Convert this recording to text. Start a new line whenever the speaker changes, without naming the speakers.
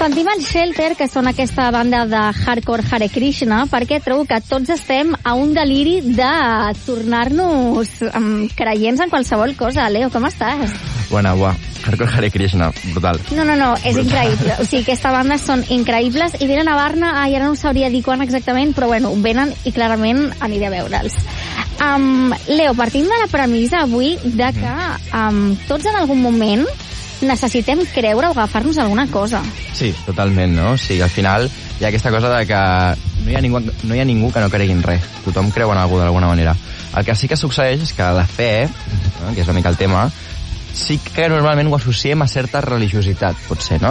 Sentim en Shelter, que són aquesta banda de hardcore Hare Krishna, perquè trobo que tots estem a un deliri de tornar-nos creients en qualsevol cosa. Leo, com estàs?
Bona, hardcore Hare Krishna, brutal.
No, és increïble. O sigui, aquesta banda són increïbles i venen a Barna, ara no sabria dir quan exactament, però bueno, venen i clarament aniré a veure'ls. Leo, partim de la premissa avui de que tots en algun moment necessitem creure o agafar-nos alguna cosa.
Sí, totalment, no? O sigui, al final hi ha aquesta cosa de que no hi ha ningú que no cregui en res. Tothom creu en algú d'alguna manera. El que sí que succeeix és que la fe, no? Que és una mica el tema, sí que normalment ho associem a certa religiositat, potser, no?